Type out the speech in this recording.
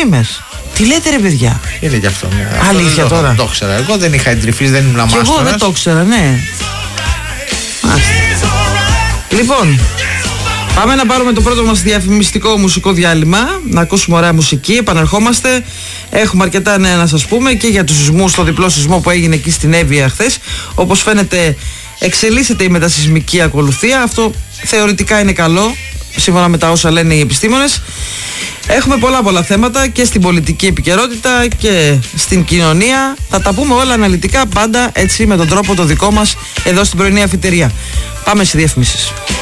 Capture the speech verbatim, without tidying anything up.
επιστήμες. Τι λέτε ρε παιδιά. Είναι γι' αυτό. Ναι. Αλήθεια αυτό τώρα. Το, το ήξερα. Εγώ δεν είχα εντρυφήσει, δεν ήμουν μάστορας. Και εγώ δεν το ήξερα, ναι. Μάλιστα. Λοιπόν, πάμε να πάρουμε το πρώτο μας διαφημιστικό μουσικό διάλειμμα, να ακούσουμε ωραία μουσική, επαναρχόμαστε. Έχουμε αρκετά νέα να σας πούμε και για τους σεισμούς, το διπλό σεισμό που έγινε εκεί στην Εύβοια χθες. Όπως φαίνεται εξελίσσεται η μετασεισμική ακολουθία, αυτό θεωρητικά είναι καλό, σύμφωνα με τα όσα λένε οι επιστήμονες. Έχουμε πολλά πολλά θέματα και στην πολιτική επικαιρότητα και στην κοινωνία. Θα τα πούμε όλα αναλυτικά, πάντα έτσι με τον τρόπο το δικό μας εδώ στην πρωινή αφιτερία. Πάμε στις διαφημίσεις.